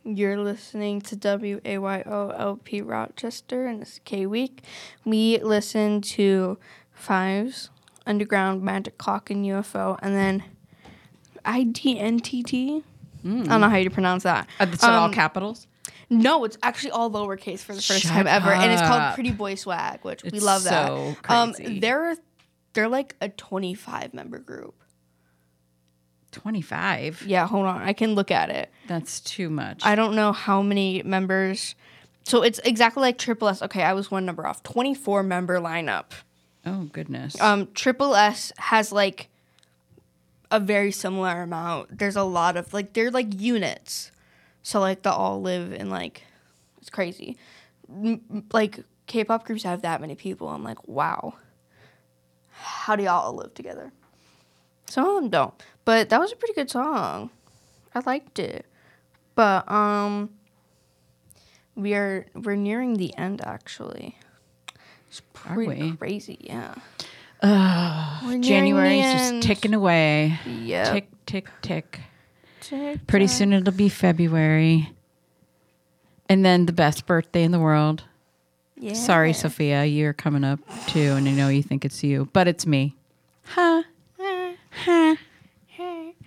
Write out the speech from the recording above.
You're listening to WAYOLP Rochester, and this is K-Week. We listen to Fives, Underground, Magic Clock, and UFO, and then IDNTT. I don't know how you pronounce that. It's all capitals? No, it's actually all lowercase for the first time ever, and it's called Pretty Boy Swag, which we love that. So crazy. They're like a 25-member group. 25? Yeah, hold on. I can look at it. That's too much. I don't know how many members. So it's exactly like Triple S. Okay, I was one number off. 24-member lineup. Oh, goodness. Triple S has like a very similar amount. There's a lot of like, they're like units. So like they all live in like, it's crazy. Like K-pop groups have that many people. I'm like, wow. How do y'all live together? Some of them don't. But that was a pretty good song. I liked it. But we're nearing the end actually. It's pretty crazy, yeah. January's just ticking away. Yeah. Tick, tick, tick. Pretty soon it'll be February. And then the best birthday in the world. Yeah. Sorry, Sophia, you're coming up too, and I know you think it's you, but it's me.